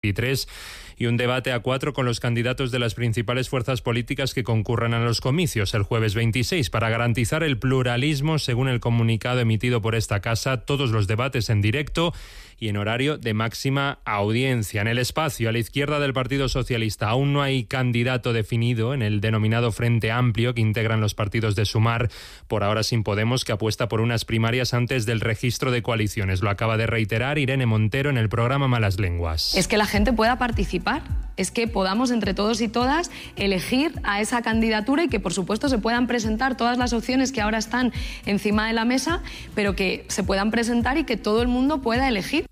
2023 y un debate a 4 con los candidatos de las principales fuerzas políticas que concurran a los comicios el jueves 26 para garantizar el pluralismo, según el comunicado emitido por esta casa, todos los debates en directo y en horario de máxima audiencia. En el espacio, a la izquierda del Partido Socialista, aún no hay candidato definido en el denominado Frente Amplio que integran los partidos de Sumar, por ahora sin Podemos, que apuesta por unas primarias antes del registro de coaliciones. Lo acaba de reiterar Irene Montero en el programa Malas Lenguas. Es que la gente pueda participar, es que podamos entre todos y todas elegir a esa candidatura y que por supuesto se puedan presentar todas las opciones que ahora están encima de la mesa, pero que se puedan presentar y que todo el mundo pueda elegir.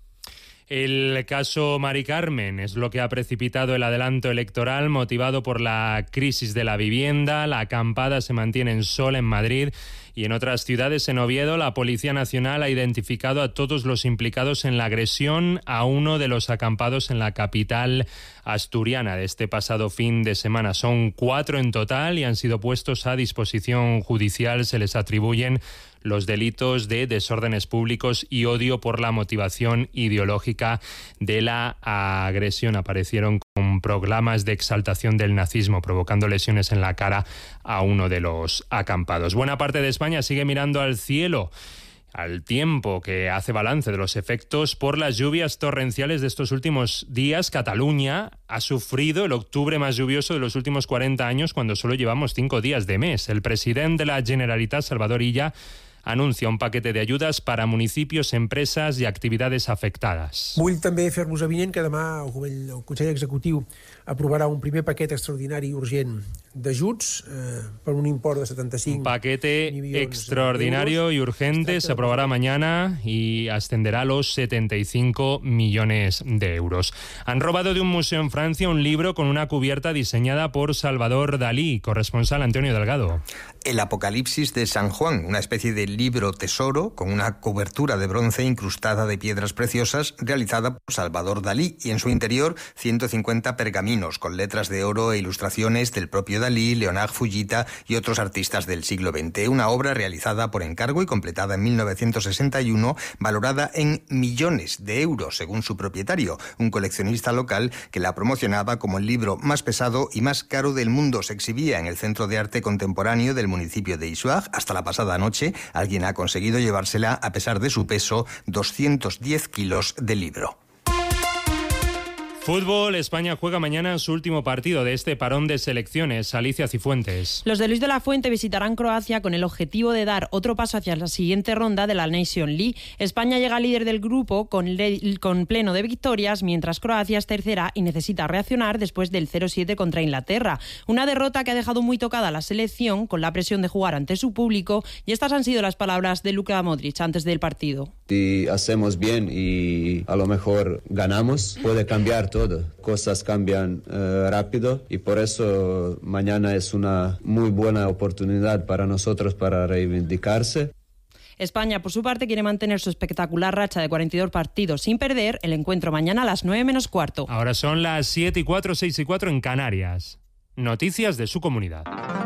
El caso Mari Carmen es lo que ha precipitado el adelanto electoral motivado por la crisis de la vivienda. La acampada se mantiene en Sol, en Madrid, y en otras ciudades. En Oviedo, la Policía Nacional ha identificado a todos los implicados en la agresión a uno de los acampados en la capital asturiana de este pasado fin de semana. Son 4 en total y han sido puestos a disposición judicial. Se les atribuyen los delitos de desórdenes públicos y odio por la motivación ideológica de la agresión. Aparecieron con proclamas de exaltación del nazismo, provocando lesiones en la cara a uno de los acampados. Buena parte de España sigue mirando al cielo, al tiempo, que hace balance de los efectos por las lluvias torrenciales de estos últimos días. Cataluña ha sufrido el octubre más lluvioso de los últimos 40 años, cuando solo llevamos 5 días de mes. El presidente de la Generalitat, Salvador Illa, anuncia un paquete de ayudas para municipios, empresas i activitats afectades. Vull també fer-vos avinent que demà el Consell Executiu aprovarà un primer paquet extraordinari i urgent d'ajuts per un import de 75 Un paquete extraordinario y urgente se aprobará mañana y ascenderá a los 75 millones de euros. Han robado de un museo en Francia un libro con una cubierta diseñada por Salvador Dalí. Corresponsal Antonio Delgado. El Apocalipsis de San Juan, una especie de libro tesoro con una cobertura de bronce incrustada de piedras preciosas realizada por Salvador Dalí, y en su interior 150 pergaminos con letras de oro e ilustraciones del propio Dalí, Leonard Fujita y otros artistas del siglo XX. Una obra realizada por encargo y completada en 1961, valorada en millones de euros según su propietario, un coleccionista local que la promocionaba como el libro más pesado y más caro del mundo. Se exhibía en el Centro de Arte Contemporáneo del municipio de Issoire. Hasta la pasada noche alguien ha conseguido llevársela a pesar de su peso, 210 kilos de libro. Fútbol, España juega mañana su último partido de este parón de selecciones. Alicia Cifuentes. Los de Luis de la Fuente visitarán Croacia con el objetivo de dar otro paso hacia la siguiente ronda de la Nation League. España llega líder del grupo con pleno de victorias, mientras Croacia es tercera y necesita reaccionar después del 0-7 contra Inglaterra. Una derrota que ha dejado muy tocada a la selección, con la presión de jugar ante su público, y estas han sido las palabras de Luka Modric antes del partido. Si hacemos bien y a lo mejor ganamos, puede cambiar todo. Cosas cambian rápido, y por eso mañana es una muy buena oportunidad para nosotros para reivindicarse. España, por su parte, quiere mantener su espectacular racha de 42 partidos sin perder. El encuentro mañana a las 9 menos cuarto. Ahora son las 7:04, 6:04 en Canarias. Noticias de su comunidad.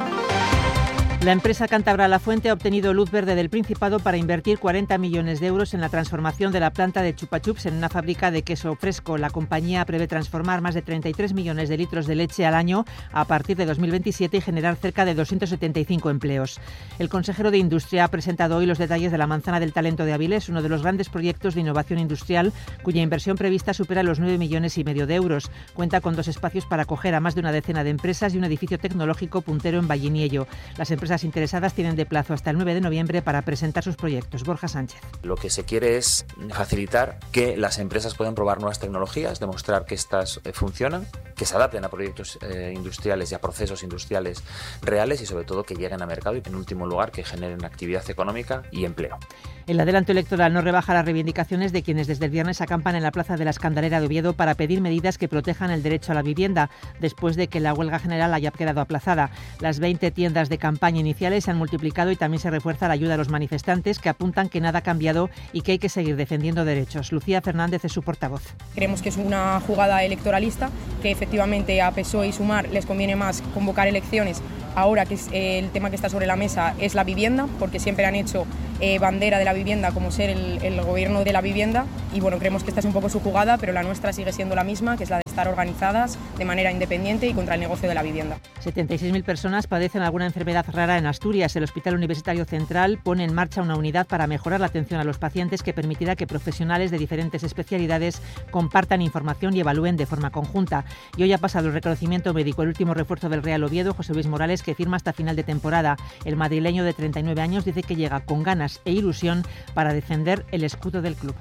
La empresa cántabra La Fuente ha obtenido luz verde del Principado para invertir 40 millones de euros en la transformación de la planta de Chupa Chups en una fábrica de queso fresco. La compañía prevé transformar más de 33 millones de litros de leche al año a partir de 2027 y generar cerca de 275 empleos. El consejero de Industria ha presentado hoy los detalles de la Manzana del Talento de Avilés, uno de los grandes proyectos de innovación industrial cuya inversión prevista supera los 9,5 millones de euros. Cuenta con 2 espacios para acoger a más de una decena de empresas y un edificio tecnológico puntero en Valliniello. Las empresas interesadas tienen de plazo hasta el 9 de noviembre para presentar sus proyectos. Borja Sánchez. Lo que se quiere es facilitar que las empresas puedan probar nuevas tecnologías, demostrar que estas funcionan, que se adapten a proyectos industriales y a procesos industriales reales, y sobre todo que lleguen a mercado, y en último lugar que generen actividad económica y empleo. El adelanto electoral no rebaja las reivindicaciones de quienes desde el viernes acampan en la Plaza de la Escandalera de Oviedo para pedir medidas que protejan el derecho a la vivienda, después de que la huelga general haya quedado aplazada. Las 20 tiendas de campaña iniciales se han multiplicado y también se refuerza la ayuda a los manifestantes, que apuntan que nada ha cambiado y que hay que seguir defendiendo derechos. Lucía Fernández es su portavoz. Creemos que es una jugada electoralista, que efectivamente a PSOE y Sumar les conviene más convocar elecciones ahora que el tema que está sobre la mesa es la vivienda, porque siempre han hecho bandera de la vivienda como ser el gobierno de la vivienda, y bueno, creemos que esta es un poco su jugada, pero la nuestra sigue siendo la misma, que es la de estar organizadas de manera independiente y contra el negocio de la vivienda. 76.000 personas padecen alguna enfermedad rara en Asturias. El Hospital Universitario Central pone en marcha una unidad para mejorar la atención a los pacientes que permitirá que profesionales de diferentes especialidades compartan información y evalúen de forma conjunta. Y hoy ha pasado el reconocimiento médico, el último refuerzo del Real Oviedo, José Luis Morales, que firma hasta final de temporada. El madrileño de 39 años dice que llega con ganas e ilusión para defender el escudo del club.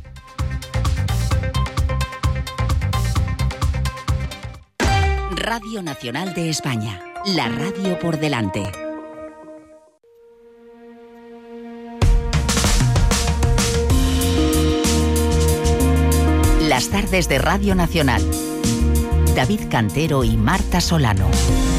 Radio Nacional de España, la radio por delante. Las tardes de Radio Nacional. David Cantero y Marta Solano.